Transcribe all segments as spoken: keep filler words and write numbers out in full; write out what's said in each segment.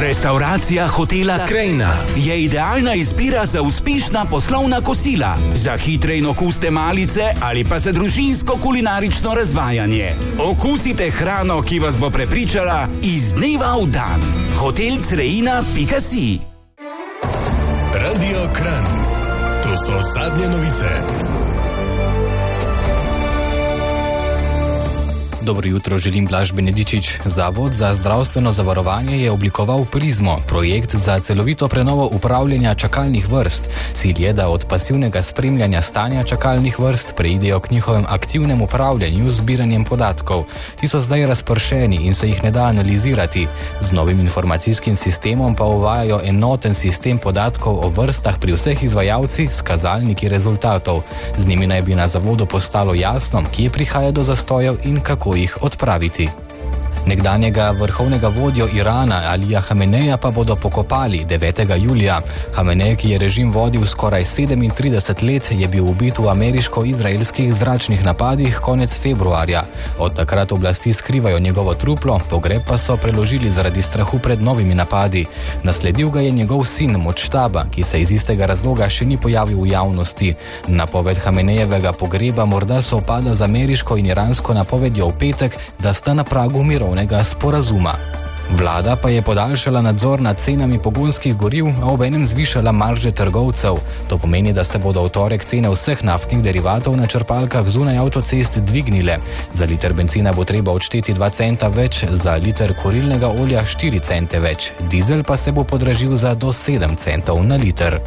Restauracija hotela Krajina je idealna izbira za uspešna poslovna kosila, za hitre in okuste malice ali pa za družinsko kulinarično razvajanje. Okusite hrano, ki vas bo prepričala iz dneva v dan. hotel crejina pika si. Radio Kranj. To so zadnje novice. Dobro jutro, želim Blaž Benedičič. Zavod za zdravstveno zavarovanje je oblikoval Prizmo, projekt za celovito prenovo upravljanja čakalnih vrst. Cilj je, da od pasivnega spremljanja stanja čakalnih vrst preidejo k njihovem aktivnem upravljanju z zbiranjem podatkov. Ti so zdaj razpršeni in se jih ne da analizirati. Z novim informacijskim sistemom pa uvajajo enoten sistem podatkov o vrstah pri vseh izvajalcih s kazalniki rezultatov. Z njimi naj bi na zavodu postalo jasno, kje prihaja do zastojev in kako jih odpraviti. Nekdanjega vrhovnega vodjo Irana Alija Hameneja pa bodo pokopali devetega julija. Hamenej, ki je režim vodil skoraj sedemintrideset let, je bil ubit v ameriško-izraelskih zračnih napadih konec februarja. Od takrat oblasti skrivajo njegovo truplo, pogreb pa so preložili zaradi strahu pred novimi napadi. Nasledil ga je njegov sin Močtaba, ki se iz istega razloga še ni pojavil v javnosti. Napoved Hamenejevega pogreba morda sovpada z ameriško in iransko napovedjo v petek, da sta na pragu mirovnega sporazuma. Vlada pa je podaljšala nadzor nad cenami pogonskih goriv, a obenem zvišala marže trgovcev. To pomeni, da se bodo v torek cene vseh naftnih derivatov na črpalkah zunaj avtocest dvignile. Za liter bencina bo treba odšteti dva centa več, za liter kurilnega olja štiri cente več. Dizel pa se bo podražil za do sedem centov na liter.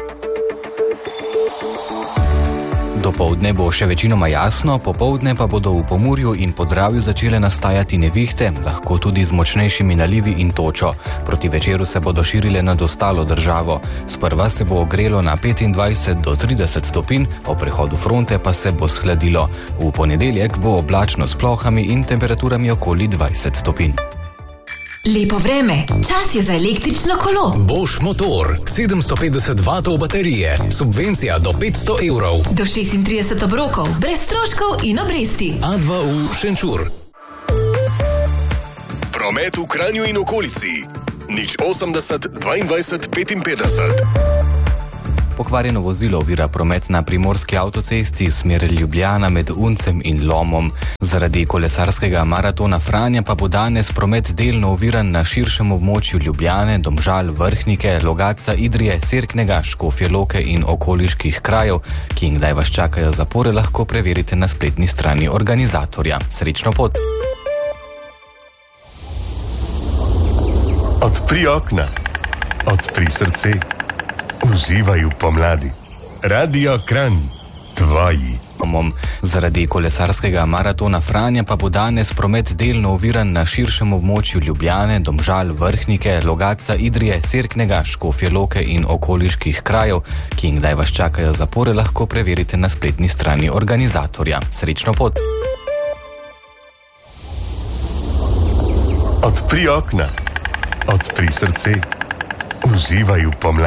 Dopoldne bo še večinoma jasno, popoldne pa bodo v Pomurju in Podravju začele nastajati nevihte, lahko tudi z močnejšimi nalivi in točo. Proti večeru se bodo širile nad ostalo državo. Sprva se bo ogrelo na petindvajset do trideset stopinj, po prehodu fronte pa se bo shladilo. V ponedeljek bo oblačno s plohami in temperaturami okoli dvajset stopinj. Lepo vreme, čas je za električno kolo. Bosch motor, sedemsto petdeset vatov baterije, subvencija do petsto evrov. Do šestintrideset obrokov, brez stroškov in obresti. A dva V Šenčur. Promet v Kranju in okolici. nič osemdeset dvaindvajset petinpetdeset. Pokvarjeno vozilo ovira promet na primorski avtocesti smer Ljubljana med Uncem in Lomom. Zaradi kolesarskega maratona Franja pa bo danes promet delno oviran na širšem območju Ljubljane, Domžal, Vrhnike, Logatca, Idrije, Cerknega, Škofje Loke in okoliških krajev, ki in kdaj vas čakajo zapore, lahko preverite na spletni strani organizatorja. Srečno pot! Odpri okna, odpri srce. Uživaj v pomladi. Radio Kranj, tvoji. Zaradi kolesarskega maratona Franja pa bo danes promet delno oviran na širšem območju Ljubljane, Domžal, Vrhnike, Logatca, Idrije, Cerknega, Škofje Loke in okoliških krajev, ki in kdaj vas čakajo zapore, lahko preverite na spletni strani organizatorja. Srečno pot! Odpri okna, odpri srce. Uživaj v pomladi.